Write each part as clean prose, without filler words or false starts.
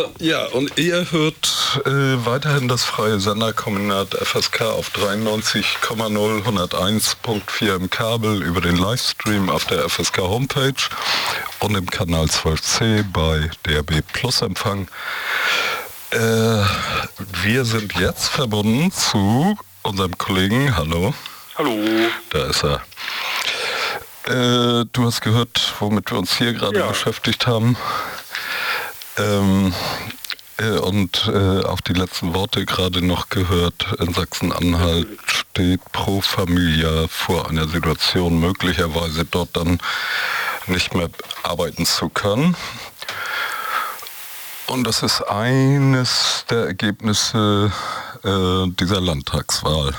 Ja, und ihr hört weiterhin das freie Senderkombinat FSK auf 93,0 101.4 im Kabel über den Livestream auf der FSK Homepage und im Kanal 12C bei DRB Plus Empfang. Wir sind jetzt verbunden zu unserem Kollegen. Hallo. Hallo. Da ist er. Du hast gehört, womit wir uns hier gerade beschäftigt haben. Und auch die letzten Worte gerade noch gehört. In Sachsen-Anhalt steht Pro Familia vor einer Situation, möglicherweise dort dann nicht mehr arbeiten zu können. Und das ist eines der Ergebnisse dieser Landtagswahl.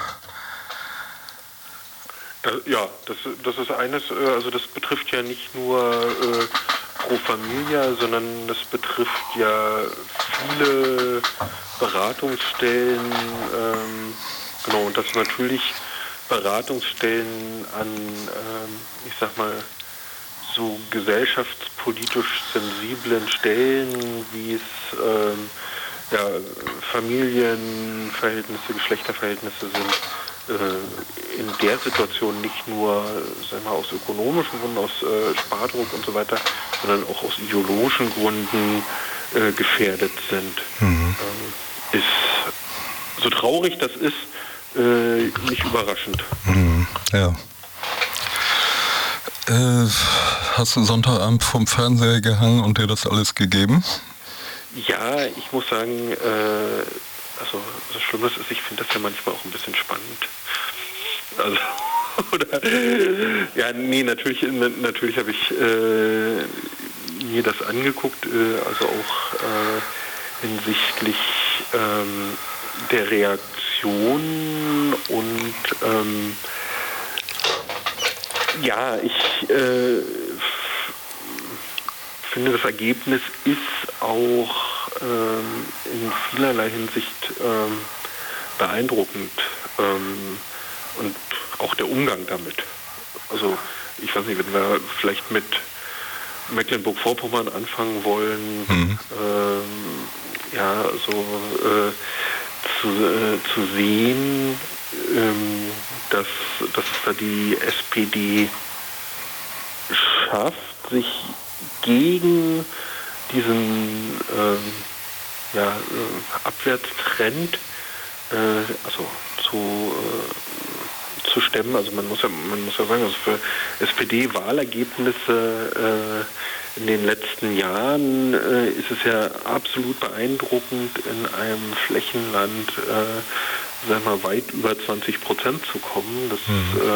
Ja, das ist eines, also das betrifft ja nicht nur Pro Familia, sondern das betrifft ja viele Beratungsstellen, genau, und das natürlich Beratungsstellen an, ich sag mal, so gesellschaftspolitisch sensiblen Stellen, wie es Familienverhältnisse, Geschlechterverhältnisse sind, in der Situation nicht nur, sagen wir, aus ökonomischen Gründen, aus Spardruck und so weiter, sondern auch aus ideologischen Gründen gefährdet sind. Ist, so traurig das ist, nicht überraschend. Ja. Hast du Sonntagabend vom Fernseher gehangen und dir das alles gegeben? Ja, ich muss sagen, also so schlimm das ist, ich finde das ja manchmal auch ein bisschen spannend. Also, oder, ja, nee, natürlich habe ich mir das angeguckt, also auch hinsichtlich der Reaktion und ja, ich finde, das Ergebnis ist auch in vielerlei Hinsicht beeindruckend und auch der Umgang damit. Also ich weiß nicht, wenn wir vielleicht mit Mecklenburg-Vorpommern anfangen wollen, zu sehen, dass es da die SPD schafft, sich gegen diesen Abwärtstrend zu stemmen. Also man muss ja sagen, also für SPD-Wahlergebnisse in den letzten Jahren ist es ja absolut beeindruckend, in einem Flächenland sagen wir, weit über 20% zu kommen. Das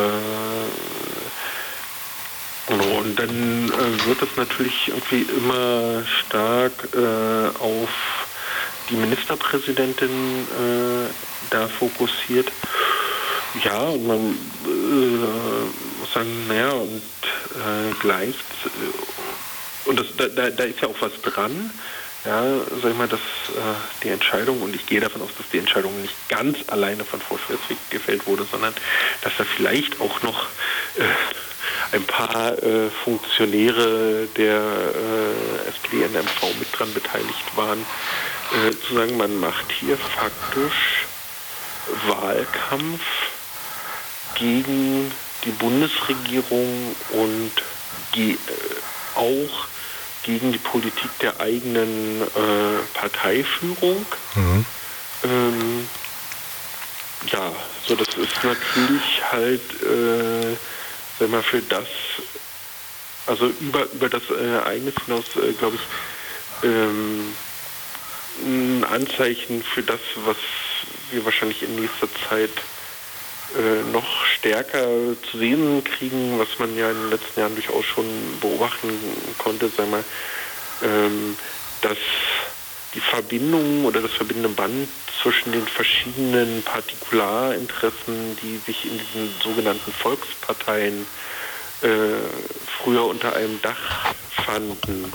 und dann wird es natürlich irgendwie immer stark auf die Ministerpräsidentin da fokussiert. Ja, und man muss sagen, naja, und gleich, und da ist ja auch was dran, ja, sag ich mal, dass die Entscheidung, und ich gehe davon aus, dass die Entscheidung nicht ganz alleine von Frau Schwesig gefällt wurde, sondern dass da vielleicht auch noch ein paar Funktionäre der SPD-NMV mit dran beteiligt waren, zu sagen, man macht hier faktisch Wahlkampf gegen die Bundesregierung und auch gegen die Politik der eigenen Parteiführung. Ja, so das ist natürlich halt wenn man für das, also über das Ereignis hinaus, glaube ich, ein Anzeichen für das, was wir wahrscheinlich in nächster Zeit noch stärker zu sehen kriegen, was man ja in den letzten Jahren durchaus schon beobachten konnte, sagen wir, dass die Verbindung oder das verbindende Band zwischen den verschiedenen Partikularinteressen, die sich in diesen sogenannten Volksparteien früher unter einem Dach fanden,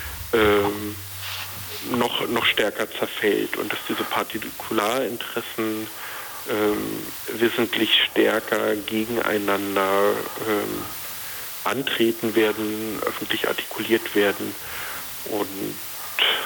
noch stärker zerfällt und dass diese Partikularinteressen wesentlich stärker gegeneinander antreten werden, öffentlich artikuliert werden und